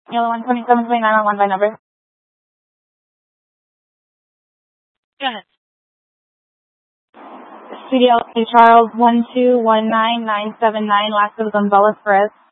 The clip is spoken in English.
Yellow 127.9 on 1 by number. Go ahead. CDL Charles 1219979, last of Gonzalez Perez.